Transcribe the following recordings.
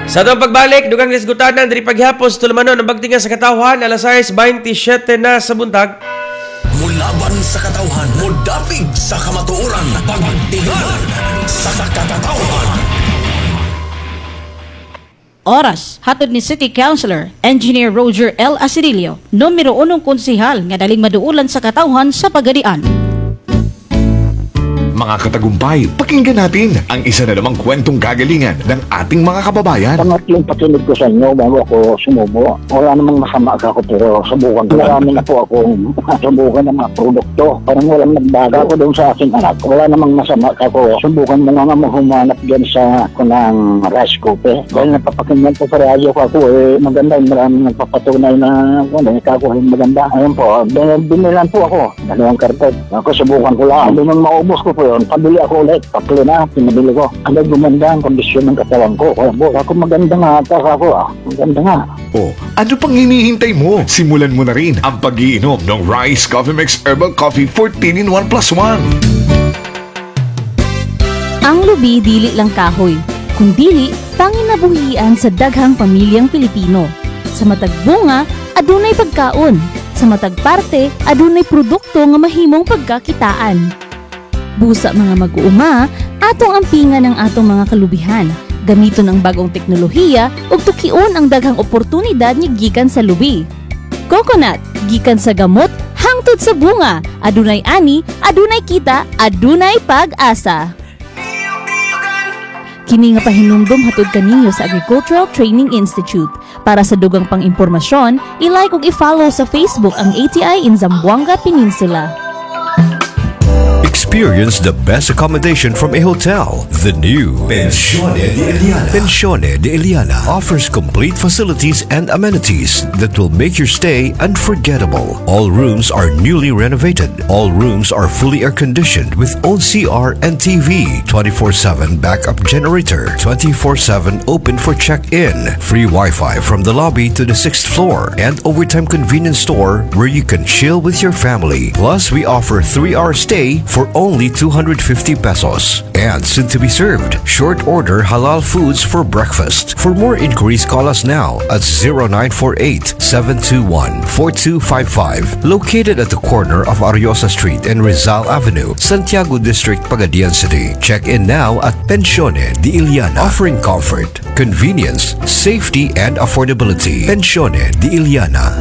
Sa itong pagbalik, dugang nisgutanan, diri paghapos, tulumanon, ang bagtingan sa katawhan, alas 6:27 na sa buntag. Mulaban sa katawhan, mudapig sa kamatuoran, pagtingan sa katawhan. Oras, hatod ni City Councilor, Engineer Roger L. Asidilio, numero 1 konsihal nga daling maduulan sa katawhan sa Pagadian. Mga katagumpay, pakinggan natin ang isa na namang kwentong kagalingan ng ating mga kababayan. Pangatlong pakinig ko sa inyo bago ako sumubo. Wala namang masama ako pero subukan ko. Marami na po akong subukan ng mga produkto. Parang walang nagbaga ako doon sa aking anak. Wala namang masama ako. Subukan mo nga humanap dyan sa kunang rice cooker. Dahil napapakinggan ko sa radyo ko ako maganda. Maraming nagpapatunay na ikakuhin maganda. Ayun po, binilan po ako. Dalawang kartod. Ako subukan ko lang. Doon nang maubos ko po yun. Pabili ako ulit. Tatlo na, pinabili ko. Ano gumanda ang kondisyon ng katawan ko. Kaya po, ako maganda nga ata ako. Maganda nga. O, ano pang hinihintay mo? Simulan mo na rin ang pag-iinom ng Rice Coffee Mix Herbal Coffee 14 in 1 plus 1. Ang lubi dili lang kahoy, kundi tanging nabuhian sa daghang pamilyang Pilipino. Sa matag bunga, adunay pagkaon. Sa matag parte, adunay produkto nga mahimong pagkakitaan. Busa mga mag-uuma, atong ampingan ang atong mga kalubihan. Gamiton ang bagong teknolohiya ug tukion ang daghang oportunidad ni gikan sa lubi. Coconut, gikan sa gamot, hangtod sa bunga. Adunay ani, adunay kita, adunay pag-asa. Kini nga pahinumdom hatod kaninyo sa Agricultural Training Institute. Para sa dugang pang-impormasyon, i-like ug i-follow sa Facebook ang ATI in Zamboanga Peninsula. Experience the best accommodation from a hotel. The new Pensione de Eliana. Pensione de Eliana offers complete facilities and amenities that will make your stay unforgettable. All rooms are newly renovated. All rooms are fully air-conditioned with own CR and TV, 24/7 backup generator, 24/7 open for check-in, free Wi-Fi from the lobby to the 6th floor, and overtime convenience store where you can chill with your family. Plus, we offer 3-hour stay for only 250 pesos. And soon to be served, short order halal foods for breakfast. For more inquiries, call us now at 0948-721-4255. Located at the corner of Ariosa Street and Rizal Avenue, Santiago District, Pagadian City. Check in now at Pensione de Eliana, offering comfort, convenience, safety, and affordability. Pensione de Eliana.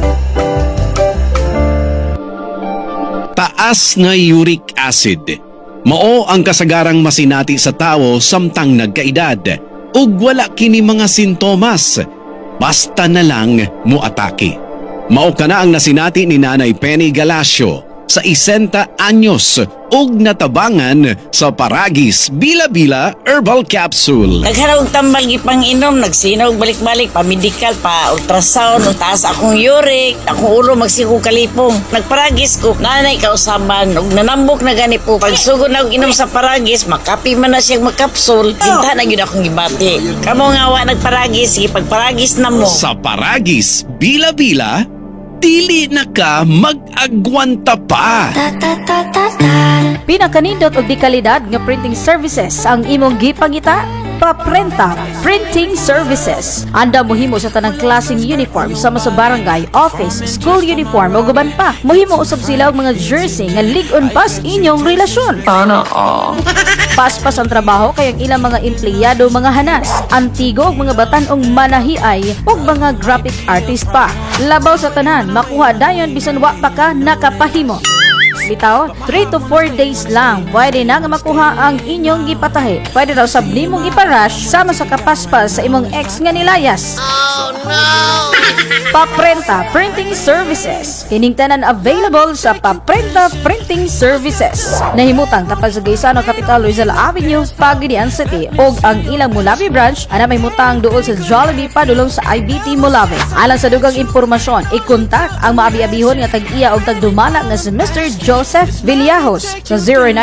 Taas nga uric acid. Mao ang kasagarang masinati sa tao samtang nagkaedad ug wala kini mga sintomas. Basta na lang moatake. Mao kana ang nasinati ni Nanay Penny Galacio sa 60 anyos ug natabangan sa Paragis Bila-Bila Herbal Capsule. Nagharong tambal gipang-inom, nagsinaw balik-balik pa medical pa ultrasound, taas akong uric, akong ulo magsiku kalipong. Nagparagis ko, nanay kausaban ug nanambok na gani po. Pagsugod na og inom sa Paragis, makapi man na siyang makapsul, binta na gyud akong gibati. Kamo nga wa nagparagis, sige pagparagis na mo. Sa Paragis Bila-Bila, dili na ka mag-agwanta pa. Pinakanindot og di kalidad nga printing services ang imong gipangita. Paprenta Printing Services. Anda mohimo sa tanang klaseng uniform sama sa barangay, office, school uniform o guban pa. Mohimo usab sila og mga jersey nga lig-on pas inyong relasyon. Paspas ang trabaho kay ang ilang mga empleyado mga hanas, antigo og mga batan-ong manahiay ug mga graphic artist pa. Labaw sa tanan, makuha dayon bisan wa pa ka nakapahimo. Bitaw, 3 to 4 days lang pwede na nga makuha ang inyong gipatahi. Pwede daw sabli mong iparush sama sa kapaspas sa imong ex nga nilayas. Oh no! Paprenta Printing Services. Kining tanan available sa Paprenta Printing Services. Nahimutang tapos sa Gaisano Capital Rizal Avenue, Pagadian City. Og ang ilang Mulabi branch ana may mutang duol sa Jollibee padulong sa IBT Mulabi. Alang sa dugang impormasyon, i-contact ang maabi-abihon nga tag-iya og tagdumala nga si Mr. Joseph Villajos sa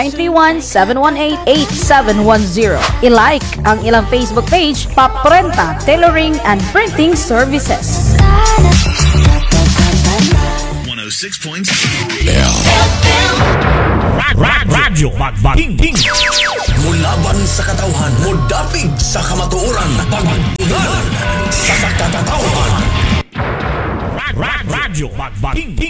0931-718-8710. I-like ang ilang Facebook page, Paprenta Tailoring and Printing Services. 106.7 Radyo Magbating. Mulaban sa katawhan, mudapig sa kamatuoran, pagtingan Radyo Magbating.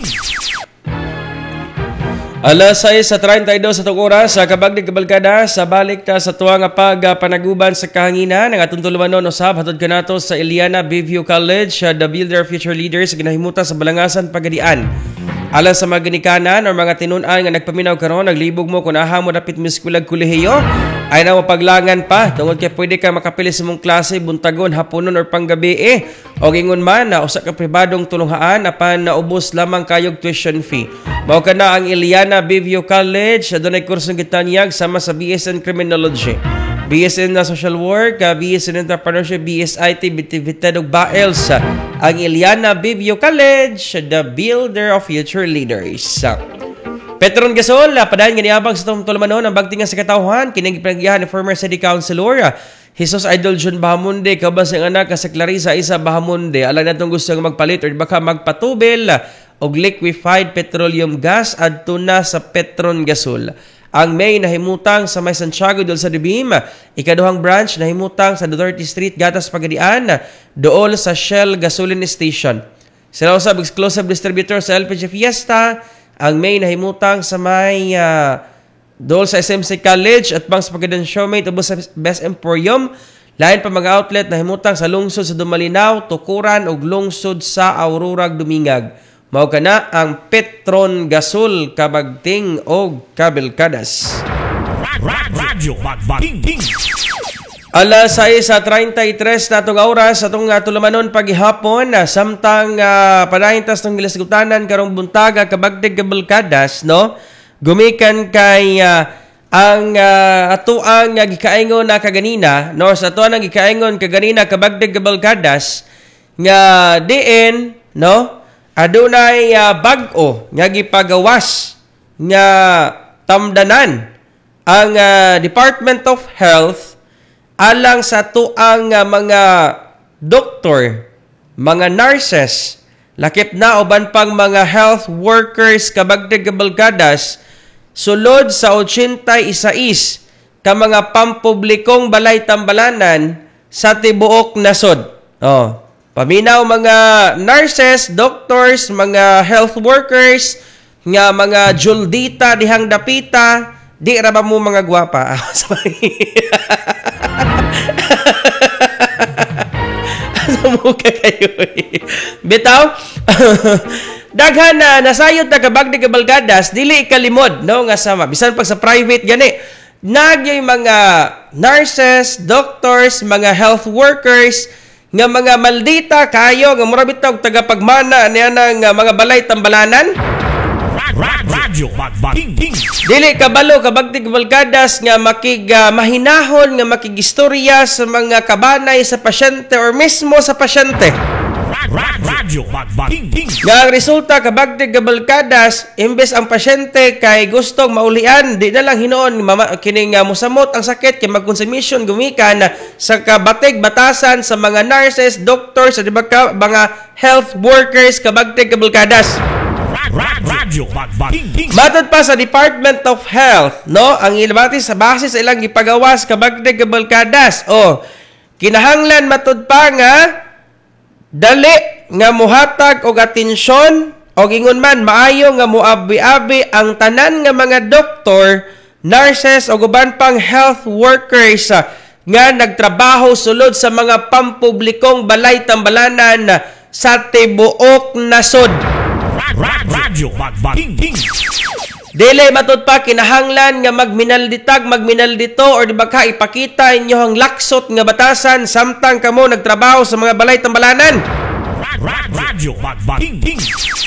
Alas 6:32 sa itong oras sa kabagdig kabalkada sa balik ta sa tuwa nga panaguban sa kahanginan ng atong tulumanon usab hatod kanato sa Eliana Bayview College, the Builder Future Leaders ginahimutan sa Balangasan Pagadian. Alas sa mga ginikanan o mga tinunan nga nagpaminaw karon naglibog mo kung aha mo dapit miskulag kolehiyo ay na mapaglangan pa tungod kay pwede ka makapili sa mong klase buntagon, haponon or panggabi o gingon man na usa ka pribadong tulunghaan apan naubos lamang kayog tuition fee. Mao kana ang Eliana Bayview College adunay kursong gitanyag sama sa BS in Criminology, BS in Social Work, BS in Entrepreneurship, BSIT, Bitid ug Baels. Ang Eliana Bayview College, the Builder of Future Leaders. Petron Gasol, padayon nga niabang sa itong tulumanon ang bagtingan sa katawhan, kining ipinagyahan ni former City Councilor Jesus Idol John Bahamonde, kabas ang anak sa Clarissa Isa Bahamonde. Alam natong gusto nga magpalit or baka magpatubil og liquefied petroleum gas adto na sa Petron Gasol. Ang May nahimutang sa May Santiago dol sa Dibim, ikaduhang branch nahimutang sa Duterte Street, Gatas Pagadian, dool sa Shell Gasoline Station. Sila usab exclusive distributor sa LPG Fiesta. Ang May nahimutang sa May dool sa SMC College at pang sa Pagadian Showmate ubos sa Best Emporium. Lain pa mga outlet nahimutang sa lungsod sa Dumalinaw, Tukuran ug lungsod sa Aurora Dumingag. Mao kana ang Petron Gasol kabagting og kabilkadas. Radyo Magbating. Alas 6:33 na itong oras sa itong tulumanon paghihapon samtang panahintas ng gilasgutanan karong buntaga kabagting kabilkadas, no? Gumikan kay ang atuang gikaingon na kaganina, no? Sa atuang gikaingon kaganina kabagting kabilkadas nga diin, no? Adunay bag-o nga gipagawas nga tamdanan ang Department of Health alang sa tuang mga doktor, mga nurses, lakip na uban pang mga health workers kabagdig kabalkadas sulod sa 86 ka mga pampublikong balay tambalanan sa tibuok nasod. Paminaw mga nurses, doctors, mga health workers, nga mga juldita dihang dapita, di ra ba mo mga gwapa? Ano mo ka kayo? Bitaw, daghan na nasayod na kabagdi kabalgadas, dili ikalimod, no? Nga sama, bisan pag sa private, gani, nagyay mga nurses, doctors, mga health workers, nga mga maldita kayo nga mura bitaw tagapagmana niya ng mga balay tambalanan. Radyo Magbating. Dili kabalo kabagtig kabalkadas nga mahinahon nga makigistorya sa mga kabanay sa pasyente or mismo sa pasyente. Radyo Magbating. Nga ang resulta kabagtig kabalkadas imbes ang pasyente kay gustong maulian, di na lang hinoon kining musamot ang sakit kay magkonsumisyon gumikan sa kabatig batasan sa mga nurses, doctors, at mga health workers kabagtig kabalkadas. Radyo Magbating. Matod pa sa Department of Health, no, ang ilabati sa base sa ilang gipagawas kabagdig kabalkadas. Kinahanglan matod pa nga dali nga muhatag og atensyon o gingon man maayo nga muabi-abi ang tanan nga mga doktor, nurses o uban pang health workers nga nagtrabaho sulod sa mga pampublikong balay tambalanan sa tibuok nasod. Radyo Magbating. Dili matud pa kinahanglan nga magminaldito or di ba ka ipakita inyo ang laksot nga batasan samtang kamo nagtrabaho sa mga balay tambalanan. Radyo Magbating.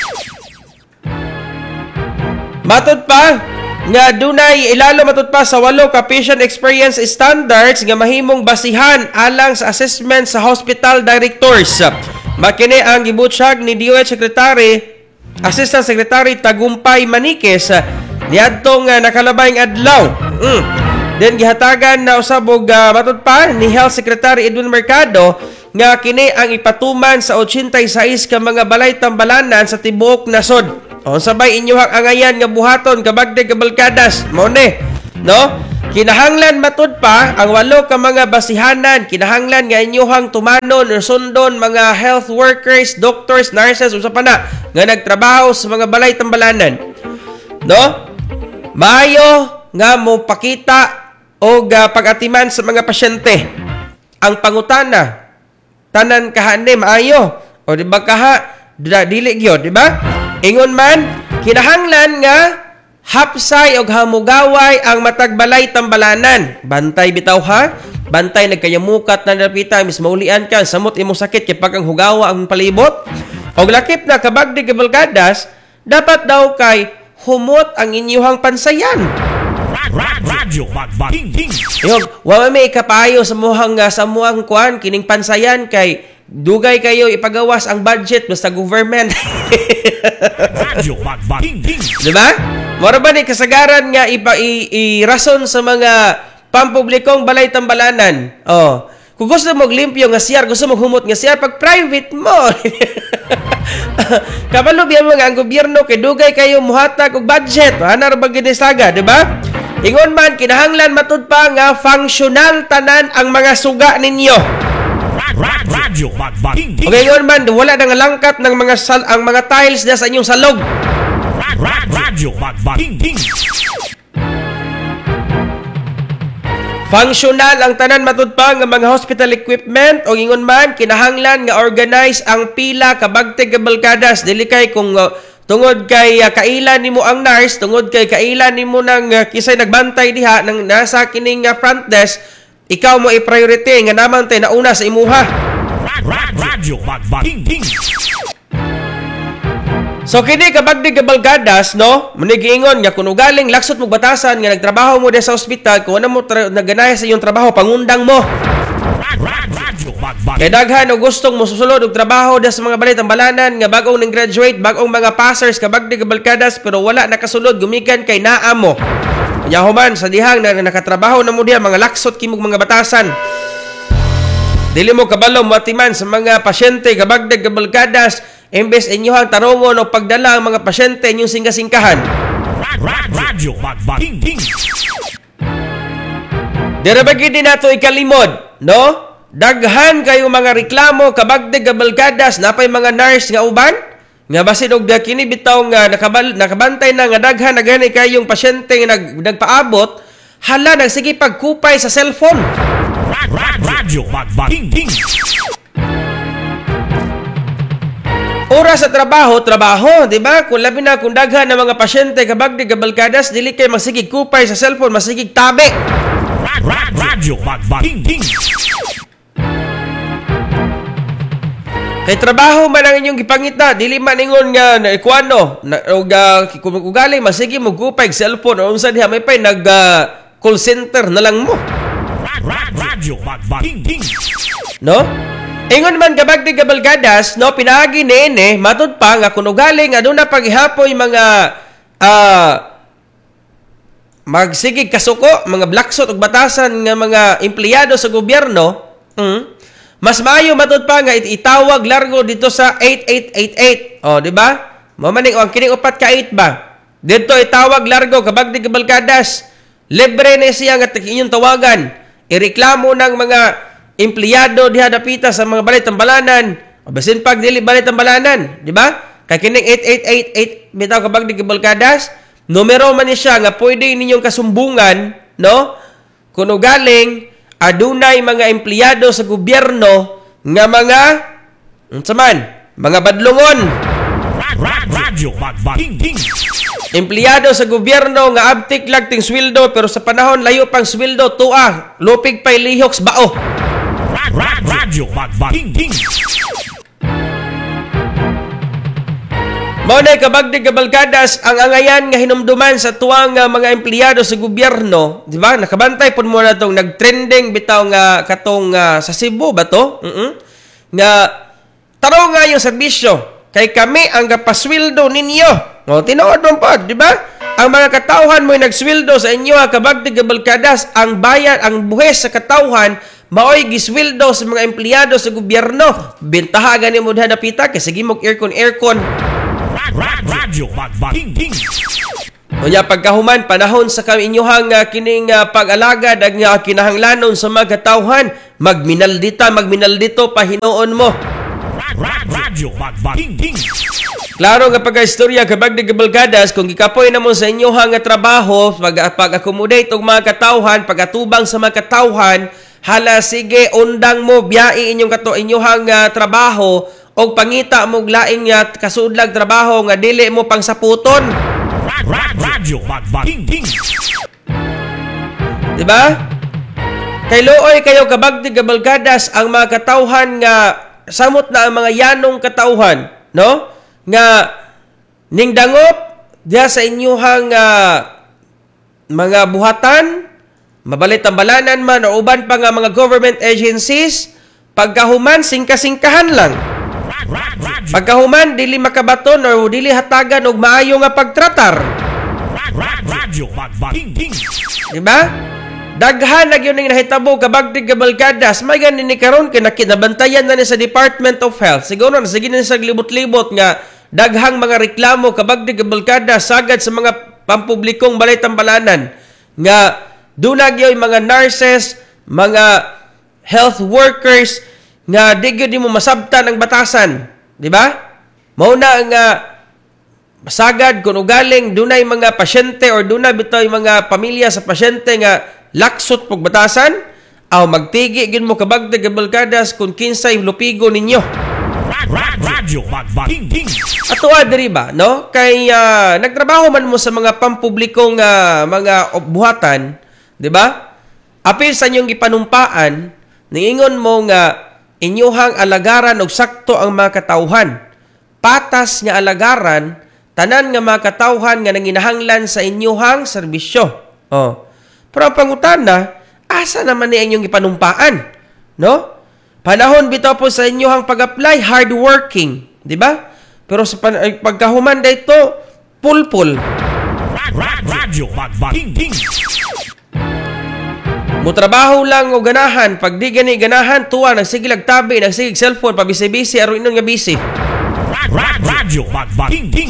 Matud pa nga dunay ilalo matud pa sa 8 ka patient experience standards nga mahimong basihan alang sa assessment sa hospital directors. Makini ang gibutyag ni DOH Secretary Assistant Secretary Tagumpay Maniques niadtong nakalabayng adlaw. Then gihatagan na usabog matud pa ni Health Secretary Edwin Mercado nga kini ang ipatuman sa 86 ka mga balay tambalanan sa tibuok nasod. Sabay inyo angayan nga buhaton kabagdig kabalkadas mo ni, no? Kinahanglan matud pa ang 8 ka mga basihanan, kinahanglan nga inyohang tumanon o sundon mga health workers, doctors, nurses usa pa na nga nagtrabaho sa mga balay tambalanan. No? Maayo nga mo pakita o pag-atiman sa mga pasyente. Ang pangutana, tanan kahani maayo. O di ba kaha dili gyud, di ba? Ingon man kinahanglan nga hapsay og hamugaway ang matag balay tambalanan. Bantay bitaw ha. Bantay nagkayamukat na napita mis maulian ka samot imong sakit kay pag ang hugawa ang palibot. Og lakip na kabagdi kabalgadas, dapat daw kay humot ang inyuhang pansayan. Radyo Bagbang Ting. Yung, wa may kapayo sa muhang kuan kining pansayan kay dugay kayo ipagawas ang budget basta government. Radyo Bagbang Ting. Diba? Mara ba ni kasagaran nga i-rason sa mga pampublikong balay tambalanan? Oh. Kung gusto mo limpyo nga siyar, gusto mo humot nga siyar, pag private mo. Kabalo biya mga ang gobyerno kay dugay kayo muhatag og budget. Ana ra ba ginisaga, di ba? Ingon man kinahanglan matud pa nga functional tanan ang mga suga ninyo. Radyo Bagbang Ting. Okay, ingon man wala na nga langkat ng mga ang mga tiles na sa inyong salog. Radyo Bagbang Ting. Functional ang tanan matud pa nga mga hospital equipment o ingon man kinahanglan nga organize ang pila kabagteg nga balkadas dili kay kung tungod kay kailan nimo ang nurse, tungod kay kailan nimo nang kisay nagbantay diha nang nasa kining front desk, ikaw mo i-priority nga naman tay nauna sa imuha. Radyo Bagbang Ting. So kini kabagdi kabalgadas no, manigiingon nga kuno galing laksot mo batasan nga nagtrabaho mo sa ospital, kung ano mo naganaya sa iyong trabaho, pangundang mo. Radyo Bagbang. Kay daghan o gustong mo susulod og trabaho sa mga balay tambalanan nga bagong ning graduate, bagong mga passers kabagdi kabalgadas pero wala nakasulod gumikan kay naa mo. Nya human sa dihang na nakatrabaho na mo diha mga laksot kimog mga batasan. Dili mo kabalo matiman sa mga pasyente kabagdi kabalgadas. Imbes inyohang tarungon o pagdala ang mga pasyente inyong singkasingkahan. Radyo Bagbang Ting. Dira ba gid nato ikalimod, no? Daghan kayo mga reklamo kabagdig kabalgadas napay mga nurse nga uban nga basin og kini bitaw nga nakabantay na nga daghan na gani kayong pasyente nga nagpaabot, hala nagsige pagkupay sa cellphone. Radyo Bagbang Ting. Oras sa trabaho, di ba? Kung labi na kung daghan ng mga pasyente kabagdi kabalgadas, dili kay masigig kupay sa cellphone, masigig tabi. Radyo Bagbang Ting. Kay trabaho man ang inyong gipangita, dili man ingon nga kuano, kung ugali masigig mo kupay sa cellphone o unsa diha may pay nag call center na lang mo. Radyo Bagbang Ting. No? Ingon man kabagdi kabalgadas, no, pinaagi nene, matud pa nga kung ugaling aduna paghihapoy mga magsigig kasuko, mga blacksot ug batasan nga mga empleyado sa gobyerno, mas maayo matud pa nga itawag largo dito sa 8888. Oh, di ba? Mamaning ang kining upat ka 8 ba? Dito itawag largo kabagdi kabalgadas. Libre na siya nga inyong tawagan. Ireklamo ng mga empleyado diha dapita sa mga balay tambalanan. Basin pag dili balay tambalanan, di ba? Kay kining 8888 bitaw kabagdi kabalgadas, numero man ni siya nga pwede ninyong kasumbungan, no? Kuno galing adunay mga empleyado sa gobyerno nga mga mga badlungon. Radyo Bagbang Ting. Empleyado sa gobyerno nga abtik lagting sweldo pero sa panahon layo pang sweldo tuwa, lupig pay lihoks bao. Radyo Bagbang Ting. Mao na kabagdi kabalgadas ang angayan nga hinumduman sa tuwang mga empleyado sa gobyerno, di ba? Nakabantay pud mo na tong nagtrending bitaw nga katong sa Cebu ba to? Nga taro nga yung serbisyo kay kami ang kapasweldo ninyo. O tinuod man pod, di ba? Ang mga katawhan mo nagsweldo sa inyo kabagdi kabalgadas, ang bayan, ang buhes sa katawhan maoy gisweldo sa mga empleyado sa gobyerno. Bentaha gani mo dapita kay sige mo aircon. Radyo Bagbang Ting. Unya pagkahuman panahon sa inyuhang kining pag-alagad ag kinahanglanon sa mga katawhan, magminaldito pahinuon mo. Radyo Magbating. Klaro nga pagka-istorya kabag de kabalgadas kung gikapoy namon sa inyuhang trabaho pag-accommodate og mga katawhan, pagatubang sa mga katawhan, hala sige undang mo biyai inyuhang trabaho og pangita mo laing kasudlag trabaho nga dili mo pang saputon. Radyo Magbating. Diba? Kay looy kayo kabagdig kabalgadas ang mga katawhan nga samot na ang mga yanong katawhan, no? Nga ningdangop diya sa inyuhang mga buhatan, mabalit ang balanan man o uban pa nga mga government agencies, pagkahuman singka-singkahan lang. Pagkahuman dili makabaton o dili hatagan og maayo nga pagtratar. Radyo Magbating. Diba? Daghan na yun yung nahitabo kabagdig kabalgadas. May ganin ni karon kay nakinabantayan na ni sa Department of Health. Siguro na sige na sa libot-libot nga daghang mga reklamo kabagdig kabalgadas sagad sa mga pampublikong balay tambalanan nga dunag yung mga nurses, mga health workers nga di gyud mo masabtan ang batasan, di ba? Mao na ang masagad kung ugaling dunay mga pasyente or dunay bitaw mga pamilya sa pasyente nga laksot pag batasan, aw magtigi gyud mo kabagdag kabalgadas kung kinsay lupigo ninyo. Radyo Magbating. Ato diri ba, no? Kay nagtrabaho man mo sa mga pampublikong mga buhatan, di ba? Apil sa inyong ipanumpaan, niingon mo nga inyuhang alagaran og sakto ang mga katawhan. Patas nga alagaran tanan nga mga katawhan nga nanginahanglan sa inyuhang serbisyo. Oh. Pero ang pangutana, asa naman ni inyong ipanumpaan? No? Panahon bitaw po sa inyuhang pag-apply, hardworking, di ba? Pero sa pagkahuman dito, pulpul. Radyo Magbating. Mutrabaho lang o ganahan, pag di gani ganahan, tuwa, nagsigilag tabi, nagsigig cellphone, pabisi-bisi, aron inong nga bisi. Radyo Magbating.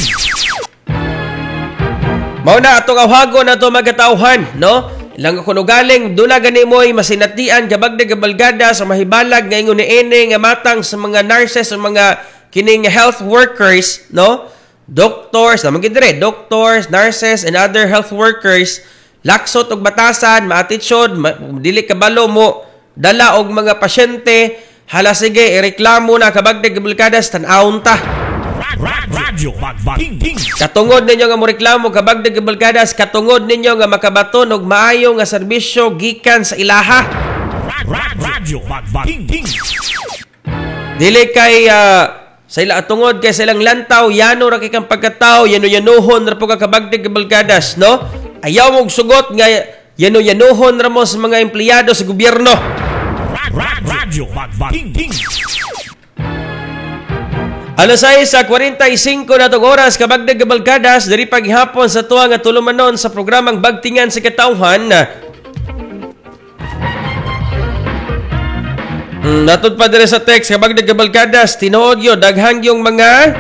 Mao na atong awhago na ito magkatauhan, no? Ilang ako galing, doon na gani mo'y masinatian, kabagdag kabalgada sa mahibalag, ngayon ni ene, nga matang sa mga nurses, sa mga kining health workers, no? Doctors, naman gindire, doctors, nurses, and other health workers, laksot og batasan, maatitsod, dili kabalo mo, dala og mga pasyente, hala sige, ireklamo na kabagdag kabalgada sa tanawon ta. Radyo Magbating. Katungod ninyo nga moreklamo kabagdag kabalgadas, katungod ninyo nga makabaton og maayo nga serbisyo gikan sa ilaha. Radyo Magbating. Dili kay sa ila tungod kay sa ilang lantaw, yano ra kay kang pagkatao, yano-yanuhon ra po ka kabagdag kabalgadas, no? Ayaw mong sugot nga yano-yanuhon ra mo sa mga empleyado sa gobyerno. Radyo Magbating. Alas 6:45 na itong oras, kabagdag kabalgadas, dari paghihapon sa tuwa nga tulumanon sa programang Bagtingan sa Katawhan. Natod pa dire sa text, kabagdag kabalgadas, tinuod yun, daghang yung mga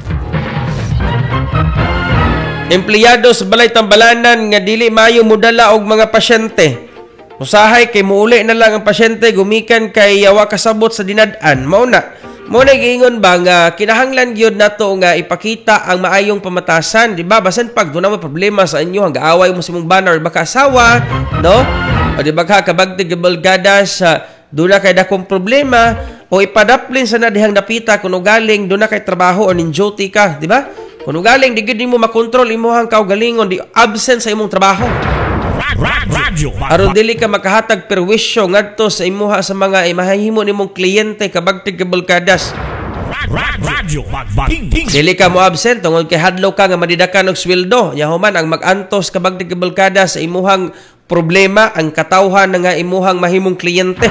empleyado sa balay tambalanan nga dili mayo mudala og mga pasyente. Usahay kay muuli na lang ang pasyente, gumikan kay yawa kasabot sa dinad-an. Muna giingon ba nga kinahanglan gyud nato nga ipakita ang maayong pamatasan, di ba? Basan pag doon na may problema sa inyo, hanggang away mo sa mong bana or baka asawa, no? O di ba ka kabagtig kabalgadas doon na kay dakong problema o ipadaplin sa nadihang napita kung galing doon na kay trabaho o ninduty ka, di ba? Kung galing di gid mo makontrol imuhang kaugalingon, di absent sa imong trabaho. Aron dili ka makahatag perwisyo ngadto sa imuha sa mga imahimo nimong kliyente kabagtig kabalgadas. Dili ka mo absent tungod kay hadlaw ka nga madidakan og sweldo. Nya human ang mag-antos kabagtig kabalgadas sa imuhang problema ang katawhan nga imuhang mahimong kliyente.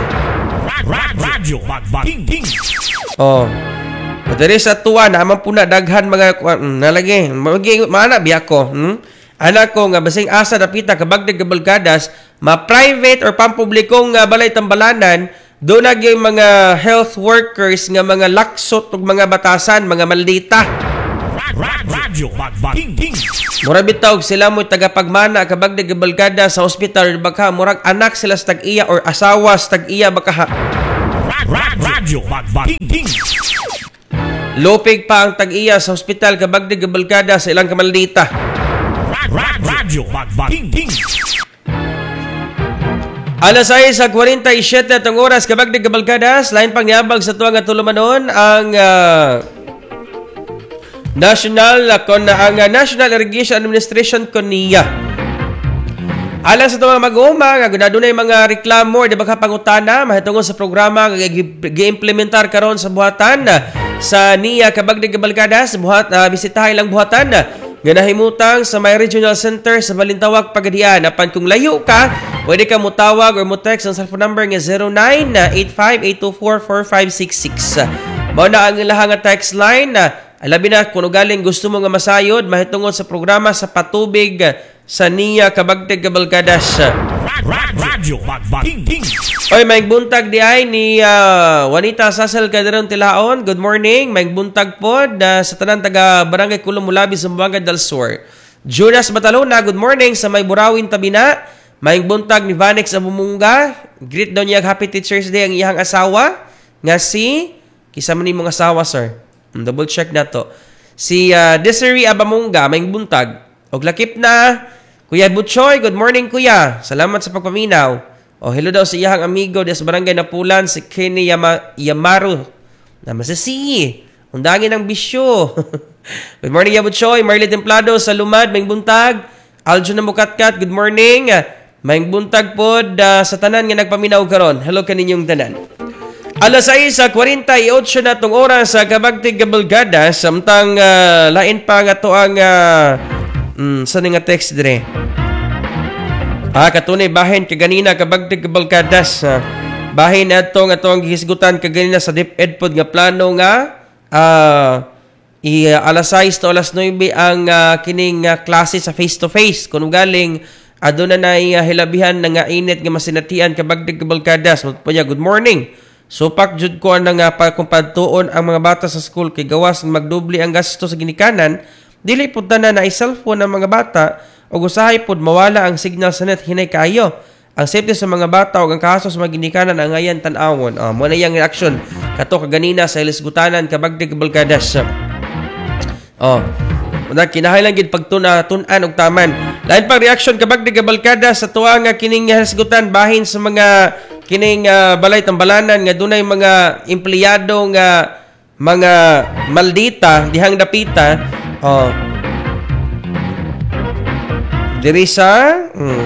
Oh. Padere sa tuwa naman po na daghan mga nalagi. Mana biya ko. Anak ko nga basing asa dapita kabagdag kabalgadas, ma-private or pampublikong balay tambalanan, doon na yung mga health workers nga mga laksot ug mga batasan, mga maldita. Radyo Bagbaging King. Murag bitaw sila mo tagapagmana kabag nagabalkada sa ospital baka murag anak sila sa tag-iya or asawa sa tag-iya baka Radyo Bagbaging King. lupig pa ang tag-iya sa ospital kabag nagabalkada sa ilang kamaldita. Radyo Bagbaging King. Alas 6:47 atong oras kabag nagabalkada lain pang niabag sa tuwang atulumanon ang National Irrigation Administration koniya. Alang sa itong mga mag-uuma, nga dunay mga reklamo, di ba kapangutana, mahitungod sa programa nga gi-implementar karon sa buhatan sa NIA kabag nagabalkada sa buhat bisitahay lang buhatan nga nahimutang sa may regional center sa Balintawak, Pagadian. Apan kung layo ka, pwede ka mutawag or mo-text ang cellphone number nga 0985-824-4566. Mao na ang ilang nga text line alabi na kung galing gusto mo nga masayod mahitungod sa programa sa patubig sa NIA kabag nagabalkadas. Radyo Bagbaging King. Oy, may buntag di ay ni Juanita Sasel Calderon Tilaon. Good morning. May buntag pod sa tanan taga Barangay Kulong Mulabi, Zamboanga del Sur. Jonas Batalona, good morning sa may Burawin Tabina. May buntag ni Vanex Abumunga. Greet daw niya Happy Teacher's Day ang iyang asawa nga si kisama ni mong asawa, sir. Double check na to. Si Desiree Abamunga, may buntag. Og lakip na Kuya Butchoy, good morning kuya. Salamat sa pagpaminaw. Hello daw sa iyang amigo sa Barangay Napulan, si Kenny Yamaru. Naman sa si. Undangin ang bisyo. Good morning, Kuya Butchoy. Marley Templado sa Lumad, may buntag. Aljo na Mukatkat, good morning. May buntag pod sa tanan nga nagpaminaw karon. Hello kaninyong tanan. Alas 6:48 na tong oras sa kabagtig kabalgada samtang lain pa nga to ang saan nga text dire? Katunay bahin kaganina kabagtig kabalkadas. Bahin ato nga to ang gihisgutan kaganina sa DepEd pod nga plano nga alas 6 to alas 9 ang kining klase sa face to face kuno galing aduna na hilabihan na nga init nga masinatian kabagtig kabalkadas. Good morning. Supak jud ko ang kung padtuon ang mga bata sa school kay gawas magdubli ang gasto sa ginikanan. Dili pud na i-cellphone ang mga bata o usahay pud mawala ang signal sa net hinay kayo. Ang safety sa mga bata o ang kaso sa mga ginikanan ang ayan tan-awon. Mo na yang reaction kato kaganina sa ilisgutanan kabagdig kabalkadas. Kinahanglan gid pagtun-an og taman. Lain pang reaction kabagdig kabalkadas sa tuwa nga kining ilisgutan bahin sa mga kining balay tambalanan nga dunay mga empleyado nga mga maldita dihang dapita. Diri sa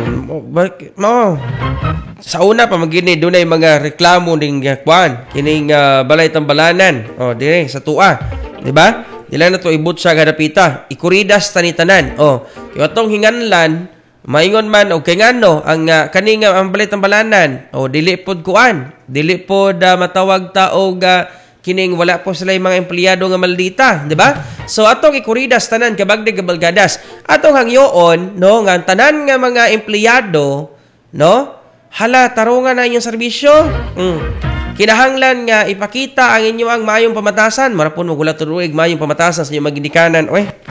sa una pa magini dunay mga reklamo ning kwan kining balay tambalanan diri sa tua, di ba? Dila na to ibut sa gadapita ikuridas tanitanan yung atong hinganlan maingon man og kay ngano ang kaning ang balay tambalanan dili pod kuan dili pod matawag ta og kining wala po sila yung mga empleyado nga maldita, di ba? So atong ikuridas tanan kabagdig kabalgadas. Atong hangyoon no nga tanan nga mga empleyado no hala tarungan na inyong serbisyo. Kinahanglan nga ipakita ang inyong maayong pamatasan. Marapon mo gula turuig maayong pamatasan sa inyong magindikanan.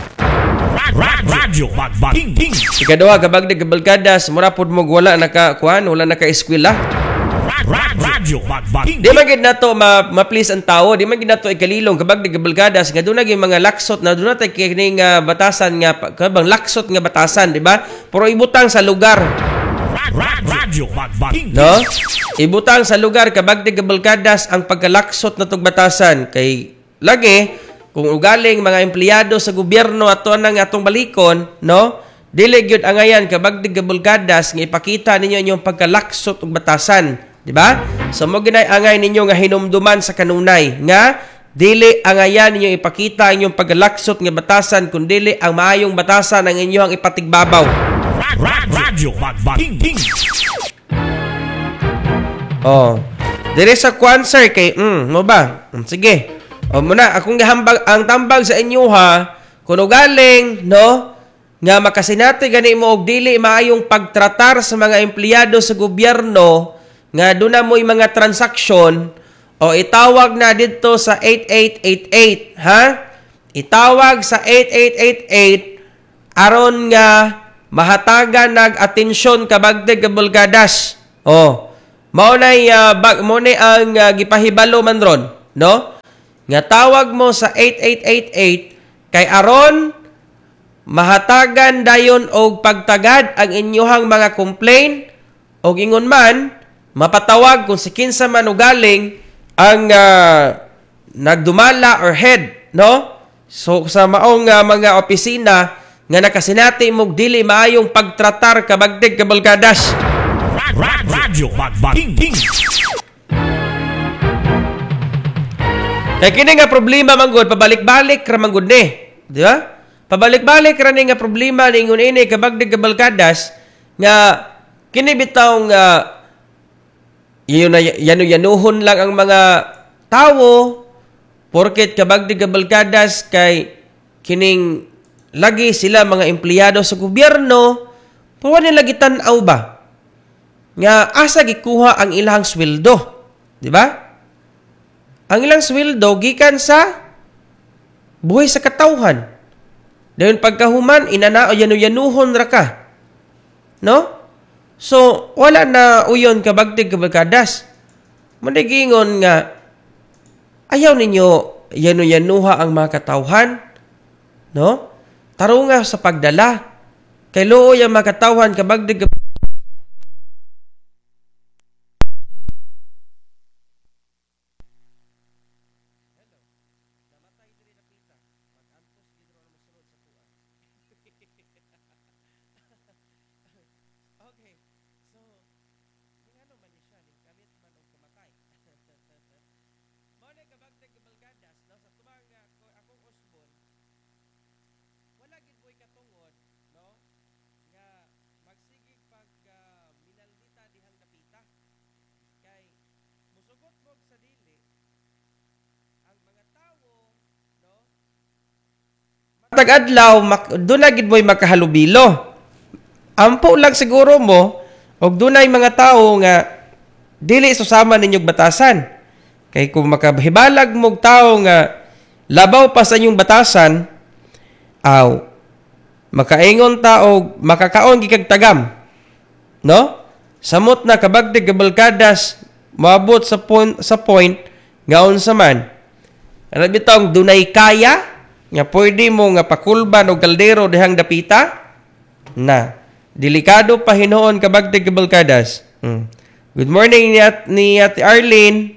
Radyo Bagbaging King. Ikaduha kabagdig kabalgadas marapon mo wala naka-eskwela. Radyo Bagbaging. Di man gid nato ma-please ang tao, di man gid nato ikalilong kabagdig kabalgadas nga dunay mga laksot na dunay kining batasan nga kabang laksot nga batasan, di ba? Pero ibutang sa lugar. Radyo Bagbaging. No? Ibutang sa lugar kabagdig kabalgadas ang pagkalaksot natong batasan kay lagi kung ugaling mga empleyado sa gobyerno ato nang atong balikon, no? Dili gyud angayan kabagdig kabalgadas nga ipakita ninyo inyong pagkalaksot og batasan. Diba? So mo ginay angay ninyo nga hinumduman sa kanunay nga dili angayan ninyo ipakita inyong paglaksot nga batasan kundi ang maayong batasan ang inyong ipatigbabaw. Radyo Bagbaging King. Dire sa kwanser kay mo ba? Sige. Muna akong gihambag ang tambag sa inyo ha. Kuno galing no nga makasinati gani mo og dili maayong pagtratar sa mga empleyado sa gobyerno nga doon na mo'y mga transaksyon itawag na dito sa 8888, ha? itawag sa 8888 aron nga mahatagan nag-atensyon kabagdig kabulgadas. Mao nay ang gipahibalo man ron, no? Nga tawag mo sa 8888 kay aron mahatagan dayon og pagtagad ang inyohang mga complaint og ingon man mapatawag kung si kinsa man ugaling ang nagdumala or head, no? So sa maong mga opisina nga nakasinati mog dili maayong pagtratar kabagdig kabalgadas. Radyo Magbating. Kaya kini nga problema manggod pabalik-balik ra manggod ni, di ba? Pabalik-balik ra ni nga problema ningon ini kabagdig kabalgadas nga kini bitaw nga yanuhon lang ang mga tawo porket kabagdig kabalgadas kay kining lagi sila mga empleyado sa gobyerno, pero nila gitanaw ba nga asa gikuha ang ilang sweldo, di ba? Ang ilang sweldo gikan sa buhay sa katawhan. Dayon pagkahuman inanao yanuhon ra ka, no? So wala na uyon kabagdig kabalgadas. Managingon nga ayaw ninyo yanuha ang mga katawhan, no? Tarunga sa pagdala. Kay looy ang mga katawhan kabagdig tag-adlaw, doon na gid mo'y makahalubilo. Ampo lang siguro mo, og dunay mga tao nga dili susama ninyong batasan. Kay kung makahibalag mong tao nga labaw pa sa inyong batasan, makaingon tao, makakaon gikag tagam. No? Samot na kabagdig kabalgadas, maabot sa point nga unsa man. Ano bitong dunay kaya nga pwede mo nga pakulban o kaldero dihang dapita na delikado pa hinuon kabagdig kabalgadas. Good morning ni Ate Arlene.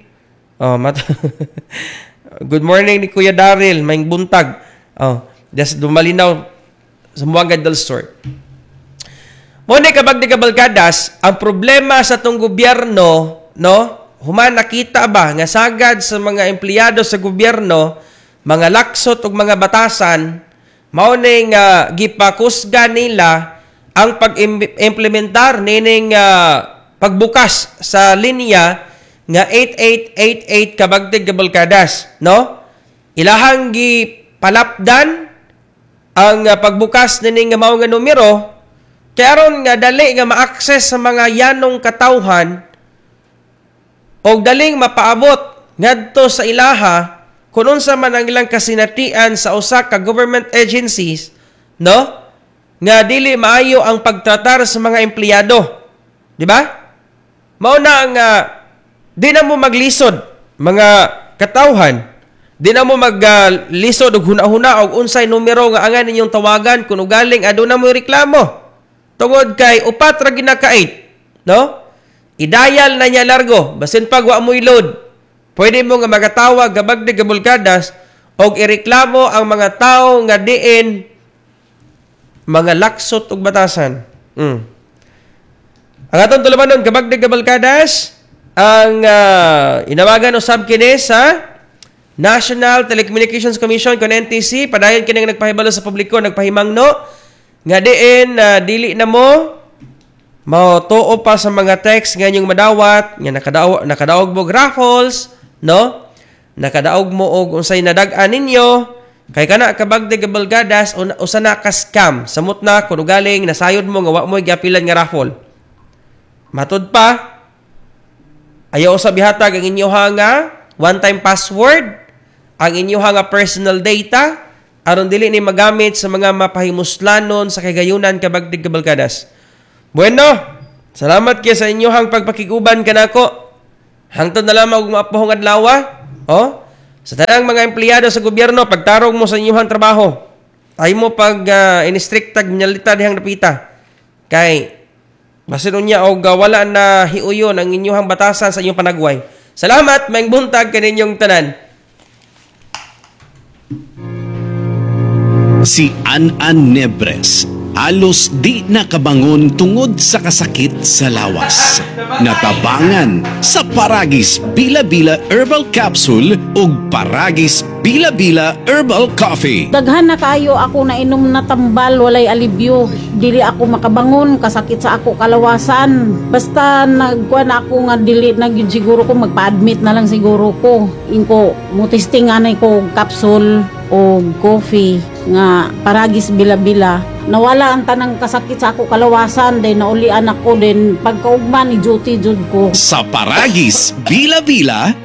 Good morning ni Kuya Daryl, maing buntag. Just dumalinaw sa Muangad del Store. Muna kabagdig kabalgadas, ang problema sa tong gobyerno, no? Human nakita ba nga sagad sa mga empleyado sa gobyerno mga laksot ug mga batasan mao ning gipakusga nila ang pag-implementar nining pagbukas sa linya nga 8888 kabagdig kabalgadas, no? Ilahang gipalapdan ang pagbukas nining mao nga numero kay aron nga dali nga ma-access sa mga yanong katawhan og daling mapaabot ngadto sa ilaha kung unsa man ang ilang kasinatian sa usa ka government agencies, no? Nga dili maayo ang pagtratar sa mga empleyado. Di ba? Mao na ang di na mo maglisod mga katawhan. Di na mo maglisod og huna-huna og unsay numero nga angan ninyong tawagan kung ugaling aduna mo reklamo. Tungod kay upat ra ginakait, no? Idayal na niya largo basin pag wa mo load. Pwede mo nga magatawag kabagdig kabalgadas og ireklamo ang mga tao nga diin mga laksot ug batasan. Ang atong tulumanon kabagdig kabalgadas ang inawagan usab kini sa National Telecommunications Commission kon NTC padayon kini nga nagpahibalo sa publiko nagpahimangno nga diin dili na mo mautuo pa sa mga text nga inyong madawat nga nakadaog mo raffles, no? Nakadaog mo og unsay nadag-an ninyo kay kana kabagdig kabalgadas usa na ka scam samot na kun ugaling nasayod mo nga wa mo giapilan nga raffle. Matud pa ayaw usab ihatag ang inyo nga one-time password, ang inyo nga personal data aron dili ni magamit sa mga mapahimuslanon sa kagayunan kabagdig kabalkadas. Bueno, salamat kay sa inyohang pagpakiguban kanako. Hangtod na lamang og maapohong adlaw. Sa tanang mga empleyado sa gobyerno, pagtarong mo sa inyohang trabaho. Ay mo pag inistriktag nyalita dihang napita. Kay basin unya og wala na hiuyon ang inyohang batasan sa inyong panagway. Salamat, maayong buntag kaninyong tanan. Si An Nebres halos di nakabangon tungod sa kasakit sa lawas. Natabangan sa Paragis Bila-Bila Herbal Capsule ug Paragis Bila-Bila Herbal Coffee. Daghan na kayo ako na inom na tambal, walay alibyo. Dili ako makabangon, kasakit sa ako kalawasan. Basta nagkuhan ako nga dili na gyud siguro ko, magpa-admit na lang siguro ko. Inko mutisting anay ko capsule o coffee nga Paragis Bila-Bila. Nawala ang tanang kasakit sa ako kalawasan, then naulian ako, then pagkaugma ni duty jud ko. Sa Paragis Bila-Bila